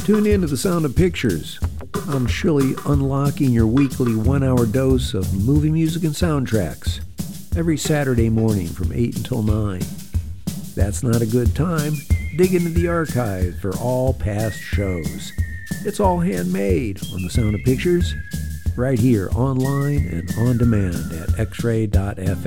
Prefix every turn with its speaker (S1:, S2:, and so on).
S1: Tune in to The Sound of Pictures. I'm Shirley, unlocking your weekly 1-hour dose of movie music and soundtracks every Saturday morning from 8 until 9. If that's not a good time, dig into the archive for all past shows. It's all handmade on The Sound of Pictures, right here online and on demand at xray.fm.